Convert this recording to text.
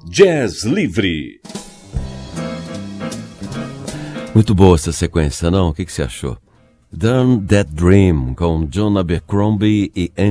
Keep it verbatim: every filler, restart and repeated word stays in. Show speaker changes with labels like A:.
A: Jazz Livre.
B: Muito boa essa sequência, não? O que, que você achou? Done That Dream, com John Abercrombie e